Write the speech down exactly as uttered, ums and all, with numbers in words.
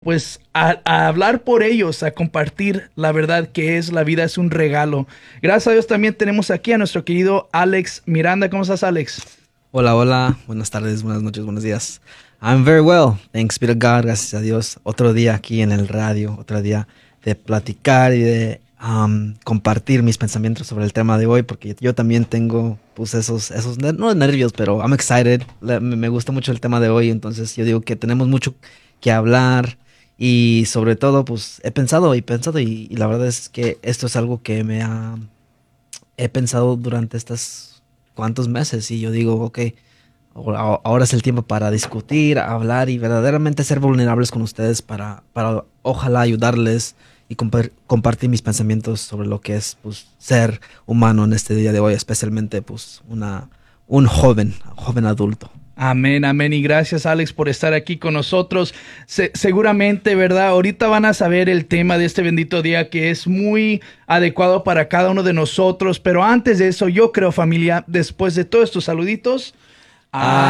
pues a, a hablar por ellos, a compartir la verdad que es la vida, es un regalo. Gracias a Dios también tenemos aquí a nuestro querido Alex Miranda. ¿Cómo estás, Alex? Hola, hola, buenas tardes, buenas noches, buenos días. I'm very well, thanks be to God, gracias a Dios. Otro día aquí en el radio, otro día de platicar y de um, compartir mis pensamientos sobre el tema de hoy, porque yo también tengo, pues, esos, esos, ner- no nervios, pero I'm excited. Le- Me me gusta mucho el tema de hoy, entonces yo digo que tenemos mucho que hablar y sobre todo, pues, he pensado y pensado y, y la verdad es que esto es algo que me ha, he pensado durante estas cuantos meses y yo digo, ok. Ahora ahora es el tiempo para discutir, hablar y verdaderamente ser vulnerables con ustedes para, para ojalá ayudarles y compar- compartir mis pensamientos sobre lo que es, pues, ser humano en este día de hoy, especialmente, pues, una, un joven, joven adulto. Amén, amén. Y gracias, Alex, por estar aquí con nosotros. Se- seguramente, ¿verdad? Ahorita van a saber el tema de este bendito día que es muy adecuado para cada uno de nosotros. Pero antes de eso, yo creo, familia, después de todos estos saluditos,